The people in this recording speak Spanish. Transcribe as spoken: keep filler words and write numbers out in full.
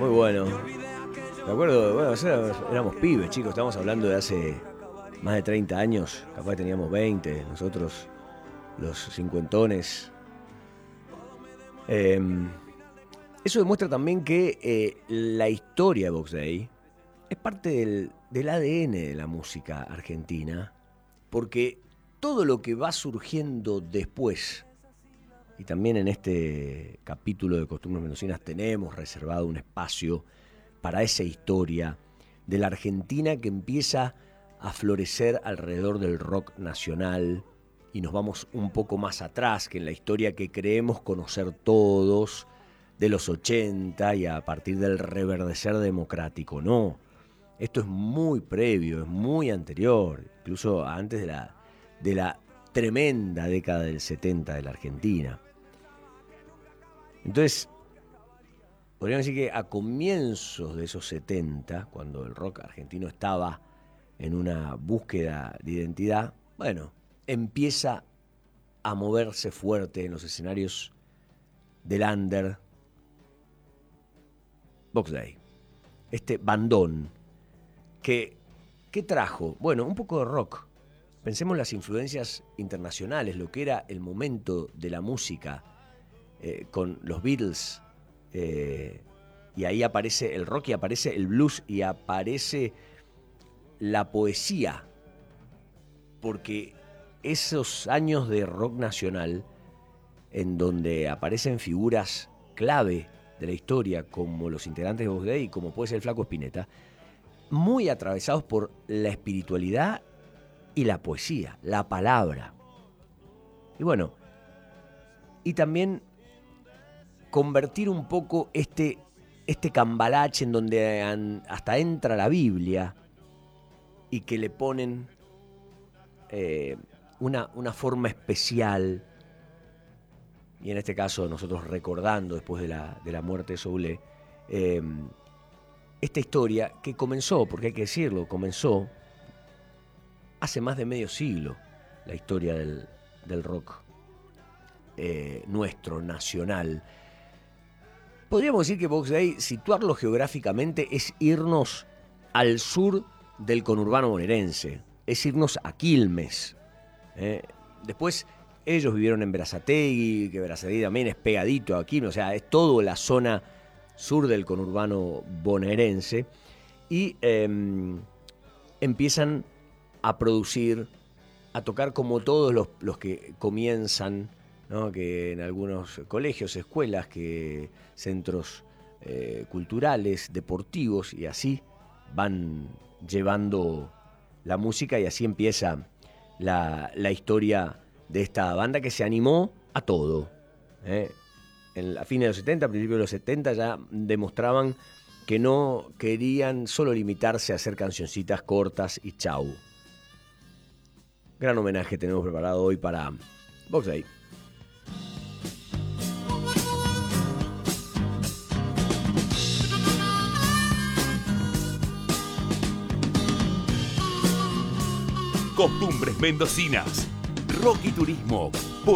muy bueno. Me acuerdo, bueno, nosotros éramos pibes, chicos, estamos hablando de hace más de treinta años, capaz teníamos veinte, nosotros los cincuentones. Eh, eso demuestra también que eh, la historia de Box Day es parte del, del A D N de la música argentina, porque todo lo que va surgiendo después, y también en este capítulo de Costumbres Mendocinas tenemos reservado un espacio para esa historia de la Argentina que empieza a florecer alrededor del rock nacional, y nos vamos un poco más atrás que en la historia que creemos conocer todos de los ochenta y a partir del reverdecer democrático. No, esto es muy previo, es muy anterior, incluso antes de la, de la tremenda década del setenta de la Argentina. Entonces, podríamos decir que a comienzos de esos setenta, cuando el rock argentino estaba en una búsqueda de identidad, bueno, empieza a moverse fuerte en los escenarios del under Box Day. Este bandón que, ¿qué trajo? Bueno, un poco de rock. Pensemos en las influencias internacionales, lo que era el momento de la música eh, con los Beatles, eh, y ahí aparece el rock y aparece el blues y aparece la poesía, porque esos años de rock nacional en donde aparecen figuras clave de la historia como los integrantes de Box Day, como puede ser el Flaco Spinetta, muy atravesados por la espiritualidad y la poesía, la palabra. Y bueno, y también convertir un poco este, este cambalache en donde hasta entra la Biblia y que le ponen eh, una, una forma especial, y en este caso nosotros recordando después de la, de la muerte de Soule, eh, esta historia que comenzó, porque hay que decirlo, comenzó hace más de medio siglo, la historia del, del rock eh, nuestro, nacional. Podríamos decir que Box Day, situarlo geográficamente, es irnos al sur del conurbano bonaerense, es irnos a Quilmes. ¿eh? Después ellos vivieron en Berazategui, que Berazategui también es pegadito a Quilmes, o sea, es toda la zona sur del conurbano bonaerense, y eh, empiezan a producir, a tocar como todos los, los que comienzan, ¿no? Que en algunos colegios, escuelas, que centros eh, culturales, deportivos, y así van llevando la música, y así empieza la, la historia de esta banda que se animó a todo. ¿eh? En la fines de los setenta, a principios de los setenta, ya demostraban que no querían solo limitarse a hacer cancioncitas cortas y chau. Gran homenaje tenemos preparado hoy para Box Day. Costumbres Mendocinas, rock y turismo